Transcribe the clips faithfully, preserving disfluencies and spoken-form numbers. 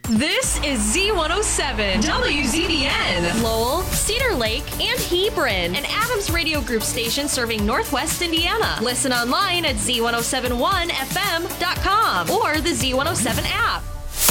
This is Z one oh seven, W Z B N, Lowell, Cedar Lake, and Hebron, an Adams Radio Group station serving Northwest Indiana. Listen online at Z one oh seven one F M dot com or the Z one oh seven app.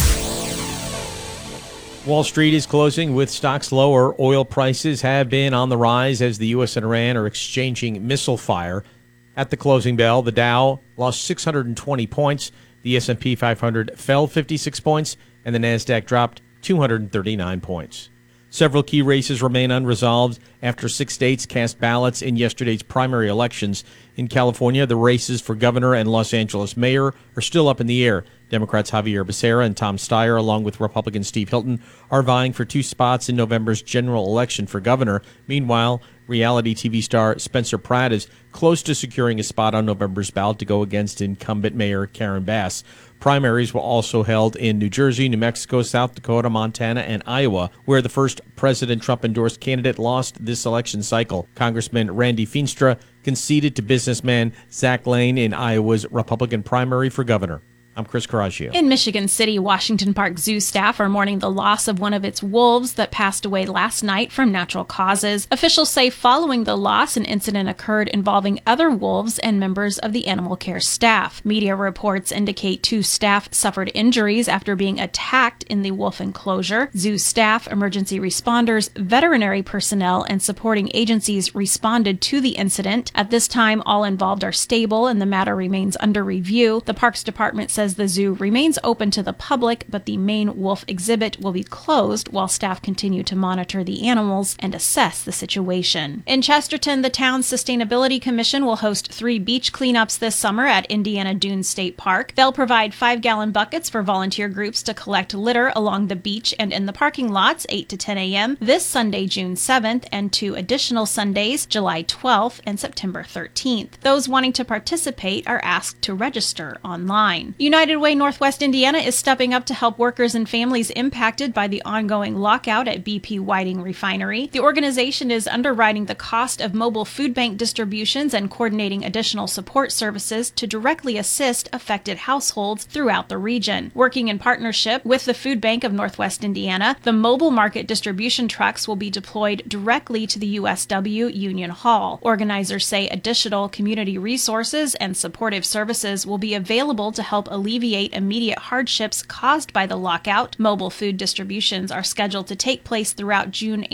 Wall Street is closing with stocks lower. Oil prices have been on the rise as the U S and Iran are exchanging missile fire. At the closing bell, the Dow lost six hundred twenty points, the S and P five hundred fell fifty-six points, and the NASDAQ dropped two hundred thirty-nine points. Several key races remain unresolved after six states cast ballots in yesterday's primary elections. In California, the races for governor and Los Angeles mayor are still up in the air. Democrats Javier Becerra and Tom Steyer, along with Republican Steve Hilton, are vying for two spots in November's general election for governor. Meanwhile, reality T V star Spencer Pratt is close to securing a spot on November's ballot to go against incumbent Mayor Karen Bass. Primaries were also held in New Jersey, New Mexico, South Dakota, Montana, and Iowa, where the first President Trump-endorsed candidate lost this election cycle. Congressman Randy Feenstra conceded to businessman Zach Lane in Iowa's Republican primary for governor. I'm Chris Coraggio. In Michigan City, Washington Park Zoo staff are mourning the loss of one of its wolves that passed away last night from natural causes. Officials say following the loss, an incident occurred involving other wolves and members of the animal care staff. Media reports indicate two staff suffered injuries after being attacked in the wolf enclosure. Zoo staff, emergency responders, veterinary personnel, and supporting agencies responded to the incident. At this time, all involved are stable and the matter remains under review. The Parks Department says the zoo remains open to the public, but the main wolf exhibit will be closed while staff continue to monitor the animals and assess the situation. In Chesterton, the town's Sustainability Commission will host three beach cleanups this summer at Indiana Dunes State Park. They'll provide five-gallon buckets for volunteer groups to collect litter along the beach and in the parking lots eight to ten a.m. this Sunday, June seventh, and two additional Sundays, July twelfth and September thirteenth. Those wanting to participate are asked to register online. United Way Northwest Indiana is stepping up to help workers and families impacted by the ongoing lockout at B P Whiting Refinery. The organization is underwriting the cost of mobile food bank distributions and coordinating additional support services to directly assist affected households throughout the region. Working in partnership with the Food Bank of Northwest Indiana, the mobile market distribution trucks will be deployed directly to the U S W Union Hall. Organizers say additional community resources and supportive services will be available to help alleviate immediate hardships caused by the lockout. Mobile food distributions are scheduled to take place throughout June